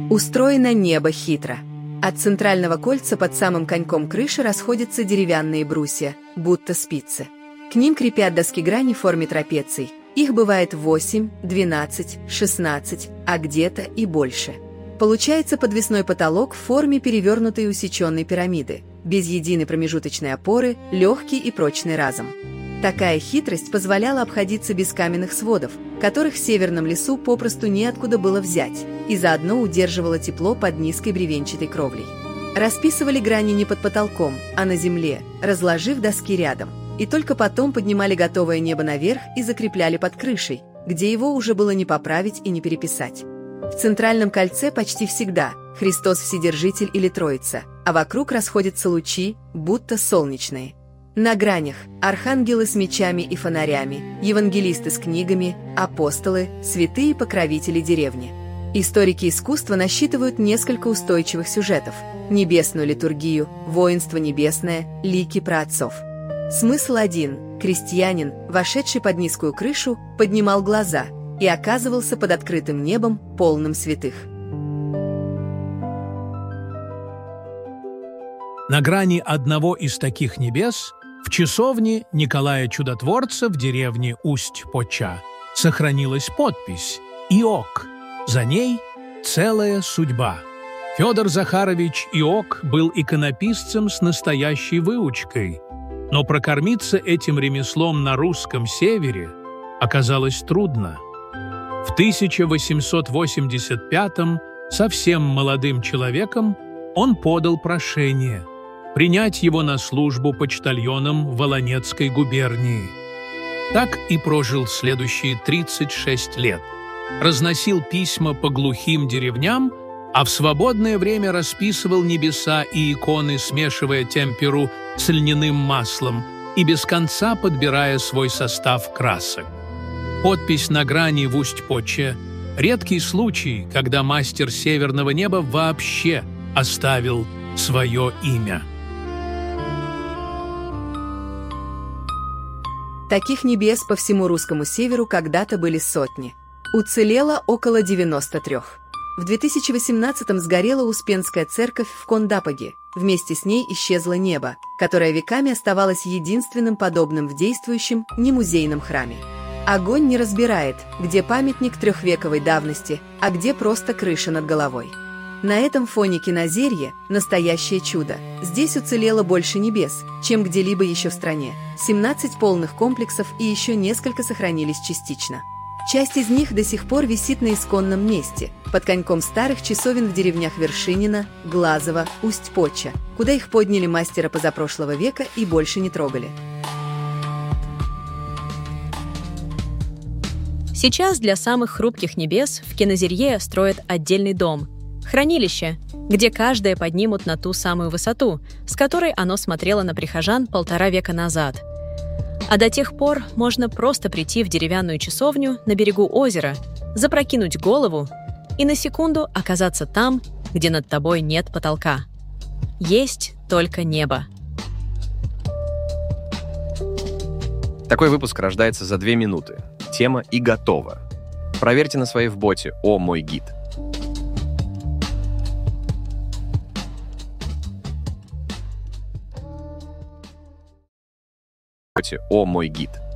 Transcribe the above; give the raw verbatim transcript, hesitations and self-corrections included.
Устроено небо хитро. От центрального кольца под самым коньком крыши расходятся деревянные брусья, будто спицы. К ним крепят доски грани в форме трапеций. Их бывает восемь, двенадцать, шестнадцать, а где-то и больше. Получается подвесной потолок в форме перевернутой усеченной пирамиды, без единой промежуточной опоры, легкий и прочный разом. Такая хитрость позволяла обходиться без каменных сводов, которых в северном лесу попросту неоткуда было взять, и заодно удерживала тепло под низкой бревенчатой кровлей. Расписывали грани не под потолком, а на земле, разложив доски рядом, и только потом поднимали готовое небо наверх и закрепляли под крышей, где его уже было не поправить и не переписать. В центральном кольце почти всегда Христос Вседержитель или Троица, а вокруг расходятся лучи, будто солнечные. На гранях архангелы с мечами и фонарями, евангелисты с книгами, апостолы, святые покровители деревни. Историки искусства насчитывают несколько устойчивых сюжетов: небесную литургию, воинство небесное, лики праотцов. Смысл один: крестьянин, вошедший под низкую крышу, поднимал глаза и оказывался под открытым небом, полным святых. На грани одного из таких небес в часовне Николая Чудотворца в деревне Усть-Поча сохранилась подпись «Иок». За ней целая судьба. Федор Захарович Иок был иконописцем с настоящей выучкой, но прокормиться этим ремеслом на русском севере оказалось трудно. В тысяча восемьсот восемьдесят пятом совсем молодым человеком он подал прошение принять его на службу почтальоном в Волонецкой губернии. Так и прожил следующие тридцать шесть лет. Разносил письма по глухим деревням, а в свободное время расписывал небеса и иконы, смешивая темперу с льняным маслом и без конца подбирая свой состав красок. Подпись на грани в Усть-Поче – редкий случай, когда мастер северного неба вообще оставил свое имя. Таких небес по всему русскому северу когда-то были сотни. Уцелело около девяноста трёх. В две тысячи восемнадцатом сгорела Успенская церковь в Кондапоге. Вместе с ней исчезло небо, которое веками оставалось единственным подобным в действующем немузейном храме. Огонь не разбирает, где памятник трехвековой давности, а где просто крыша над головой. На этом фоне Кинозерье – настоящее чудо. Здесь уцелело больше небес, чем где-либо еще в стране. семнадцать полных комплексов и еще несколько сохранились частично. Часть из них до сих пор висит на исконном месте, под коньком старых часовен в деревнях Вершинина, Глазово, Усть-Поча, куда их подняли мастера позапрошлого века и больше не трогали. Сейчас для самых хрупких небес в Кинозерье строят отдельный дом – хранилище, где каждое поднимут на ту самую высоту, с которой оно смотрело на прихожан полтора века назад. А до тех пор можно просто прийти в деревянную часовню на берегу озера, запрокинуть голову и на секунду оказаться там, где над тобой нет потолка. Есть только небо. Такой выпуск рождается за две минуты. Тема и готово. Проверьте на своей в боте «О, мой гид». «О, мой гид».